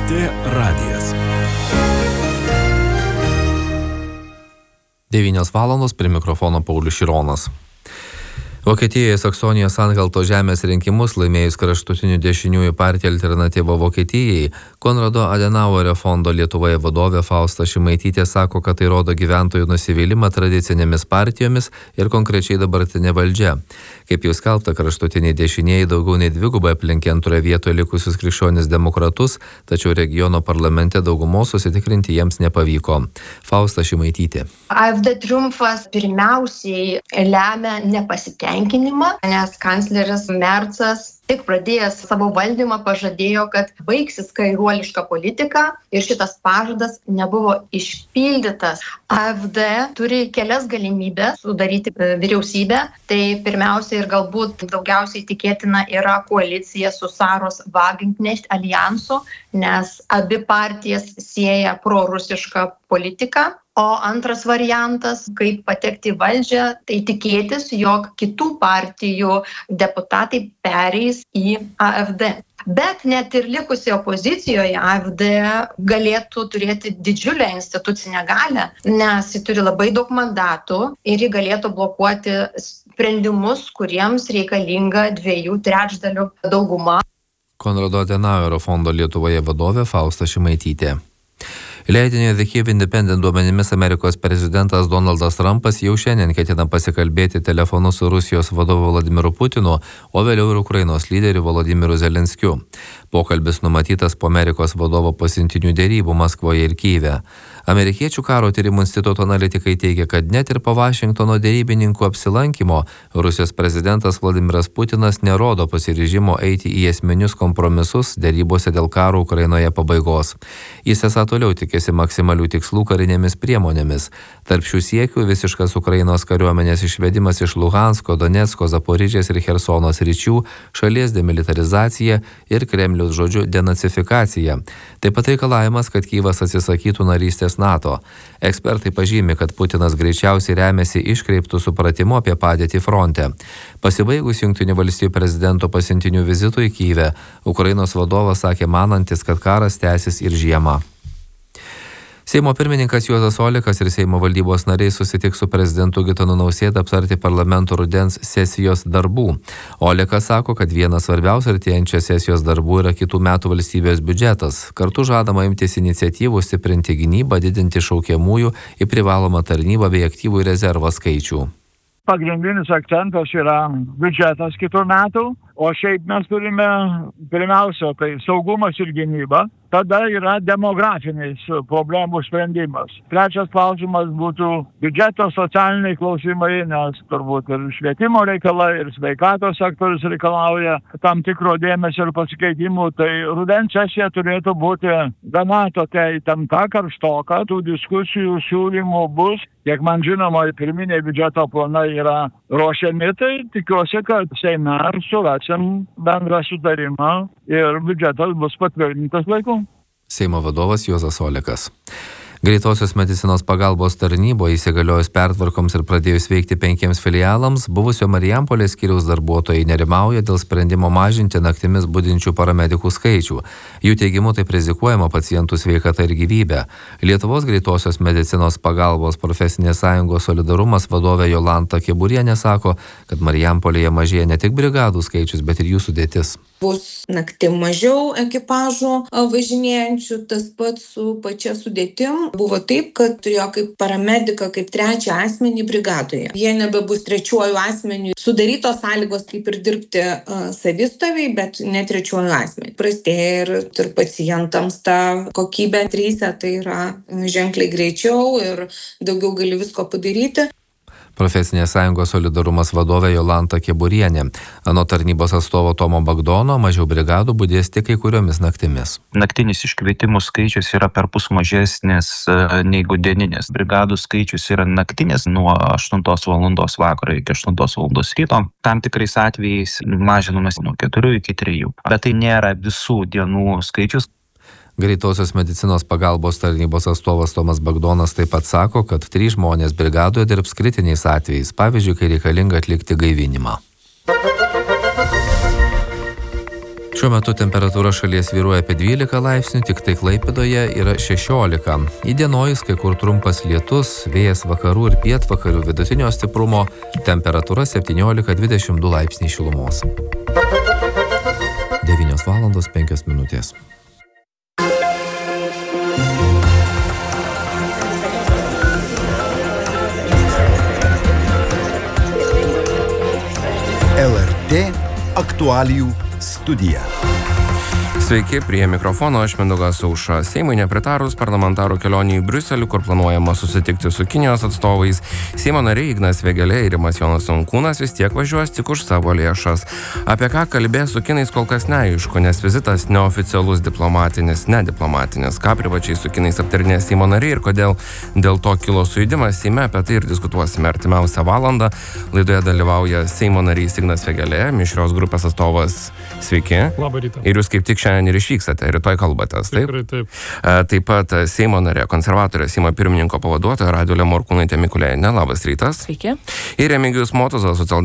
LRT radijas. 9 valandos, prie mikrofono Paulius Šironas. Vokietijoje Saksonijos Anhalto žemės rinkimus laimėjus kraštutinių dešiniųjų partija Alternatyva Vokietijai, Konrado Adenauerio fondo Lietuvoje vadovė Fausta Šimaitytė sako, kad tai rodo gyventojų nusivylimą tradicinėmis partijomis ir konkrečiai dabartinė valdžia. Kaip jau skelbta, kraštutiniai dešinieji daugiau nei dvigubai aplenkė antroje vietoje likusius krikščionis demokratus, tačiau regiono parlamente daugumos susitikrinti jiems nepavyko. Fausta Šimaitytė. AfD triumfas pirmiausiai lemia nepasitenkinimą, nes kancleris Mercas tik pradėjęs savo valdymą pažadėjo, kad baigsis kairuoliška politika ir šitas pažadas nebuvo išpildytas. AfD turi kelias galimybės sudaryti vyriausybę. Tai pirmiausia ir galbūt daugiausiai tikėtina yra koalicija su Saros Wagenknecht alijansu, nes abi partijas sieja prorusišką politiką. O antras variantas, kaip patekti į valdžią, tai tikėtis, jog kitų partijų deputatai pereis į AfD. Bet net ir likusi opozicijoje AfD galėtų turėti didžiulę institucinę galią, nes ji turi labai daug mandatų ir ji galėtų blokuoti sprendimus, kuriems reikalinga 2/3 dauguma. Konrado Adenauerio fondo Lietuvoje vadovė Fausta Šimaitytė. Leidinio The Kyiv Independent duomenimis Amerikos prezidentas Donaldas Trumpas jau šiandien ketina pasikalbėti telefonu su Rusijos vadovu Vladimiru Putinu, o vėliau ir Ukrainos lyderiu Volodymyru Zelenskiu. Pokalbis numatytas po Amerikos vadovo pasiuntinių dėrybų Maskvoje ir Kyjive. Amerikiečių karo tyrimų instituto analitikai teigia, kad net ir po Vašingtono dėrybininkų apsilankymo Rusijos prezidentas Vladimiras Putinas nerodo pasiryžimo eiti į esminius kompromisus dėrybose dėl karo Ukrainoje pabaigos. Jis esą toliau tikėsi maksimalių tikslų karinėmis priemonėmis. Tarp šių siekių visiškas Ukrainos kariuomenės išvedimas iš Luhansko, Donecko, Zaporižės ir Chersono sričių, šalies demilitarizacija ir Kremliaus žodžiu denacifikacija. Taip pat reikalavimas, kad Kyjivas atsisakytų narystės NATO. Ekspertai pažymi, kad Putinas greičiausiai remiasi iškreiptų supratimu apie padėtį fronte. Pasibaigus Jungtinių valstijų prezidento pasiuntinių vizitui į Kyjivą, Ukrainos vadovas sakė manantis, kad karas tęsis ir žiemą. Seimo pirmininkas Juozas Olekas ir Seimo valdybos nariai susitiks su prezidentu Gitanu Nausėda aptarti parlamento rudens sesijos darbų. Olekas sako, kad vienas svarbiausių artėjančios sesijos darbų yra kitų metų valstybės biudžetas. Kartu žadama imtis iniciatyvų stiprinti gynybą, didinti šaukiamųjų į privalomą tarnybą bei aktyvų rezervą skaičių. Pagrindinis akcentas yra biudžetas kitų metų, o šiaip mes turime pirmiausia tai saugumas ir gynyba. Tada yra demografinis problemų sprendimas. Trečias klausimas būtų biudžeto socialiniai klausimai, nes turbūt ir švietimo reikalai, ir sveikatos sektorius reikalauja tam tikro dėmesio ir pasikeitimų. Tai rudens sesija turėtų būti gana tokia įtempta, karštoka. Tų diskusijų siūlymų bus. Kiek man žinoma, pirminiai biudžeto planai yra ruošiami, tai tikiuosi, kad Seime surasim bendrą sutarimą ir biudžetas bus patvirtintas laiku. Seimo vadovas Juozas Olekas. Greitosios medicinos pagalbos tarnyboje įsigaliojus pertvarkoms ir pradėjus veikti 5 filialams, buvusio Marijampolės skyriaus darbuotojai nerimauja dėl sprendimo mažinti naktimis budinčių paramedikų skaičių. Jų teigimu taip rizikuojama pacientų sveikata ir gyvybė. Lietuvos greitosios medicinos pagalbos profesinės sąjungos Solidarumas vadovė Jolanta Keburienė sako, kad Marijampolėje mažėja ne tik brigadų skaičius, bet ir jų sudėtis. Bus naktim mažiau ekipažų važinėjančių, tas pats su pačia sudėtim. Buvo taip, kad turėjo kaip paramediką, kaip trečią asmenį brigadoje. Jie nebebus trečiuoju asmeniu. Sudarytos sąlygos kaip ir dirbti savistoviai, bet ne trečiuoju asmeniu. Prastėja ir pacientams ta kokybė tryse, tai yra ženkliai greičiau ir daugiau gali visko padaryti. Profesinės sąjungos Solidarumas vadovė Jolanta Keburienė. Anot tarnybos atstovo Tomo Bagdono, mažiau brigadų budės tik kai kuriomis naktimis. Naktinis iškvietimų skaičius yra perpus mažesnis negu dieninis. Brigadų skaičius yra naktinis nuo 8 valandos vakaro iki 8 valandos ryto. Tam tikrais atvejais mažinamas nuo 4 iki 3. Bet tai nėra visų dienų skaičius. Greitosios medicinos pagalbos tarnybos atstovas Tomas Bagdonas taip pat sako, kad 3 žmonės brigadoje dirbs kritiniais atvejais, pavyzdžiui, kai reikalinga atlikti gaivinimą. Šiuo metu temperatūra šalies vyruoja apie 12 laipsnių, tik tai Klaipėdoje yra 16. Įdienojus kai kur trumpas lietus, vėjas vakarų ir pietvakarių vidutinio stiprumo, temperatūra 17-22 laipsniai šilumos. 9:05. LRT aktualijų studija. Sveiki, prie mikrofono aš Mindaugas Aušra. Seimui nepritarus parlamentarų kelionį į Briuselį, kur planuojama susitikti su Kinijos atstovais, Seimo nariai Ignas Vėgėlė ir Rimas Jonas Tonkūnas vis tiek važiuos tik už savo lėšas. Apie ką kalbės su kinais kol kas neaišku, nes vizitas neoficialus diplomatinis, nediplomatinis. Ką privačiai su kinais aptarinės Seimo nariai ir kodėl dėl to kilo sujudimas Seime, apie tai ir diskutuosime artimiausią valandą. Laidoje dalyvauja Seimo narys Ignas Vėgėlė, mišrios grupės atstovas. Sveiki. Labą rytą. Ir jūs kaip tik šiandien ir išvyksate, rytoj kalbatės, taip? Tikrai taip. Taip pat Seimo narė, konservatorė, Seimo pirmininko pavaduotoja Radvilė Morkūnaitė Mikulėnienė. Labas rytas. Sveiki. Ir Remigijus Motuzas, socialdemokratų